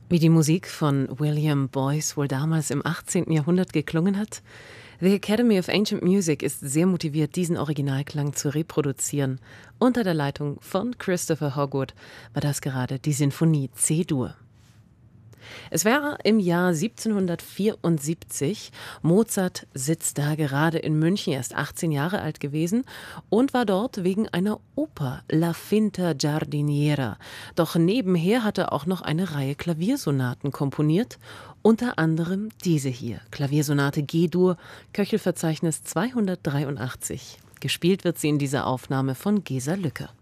Wie die Musik von William Boyce wohl damals im 18. Jahrhundert geklungen hat? The Academy of Ancient Music ist sehr motiviert, diesen Originalklang zu reproduzieren. Unter der Leitung von Christopher Hogwood war das gerade die Sinfonie C-Dur. Es war im Jahr 1774. Mozart sitzt da gerade in München, er ist 18 Jahre alt gewesen und war dort wegen einer Oper, La Finta Giardiniera. Doch nebenher hat er auch noch eine Reihe Klaviersonaten komponiert, unter anderem diese hier, Klaviersonate G-Dur, Köchelverzeichnis 283. Gespielt wird sie in dieser Aufnahme von Gesa Lücke.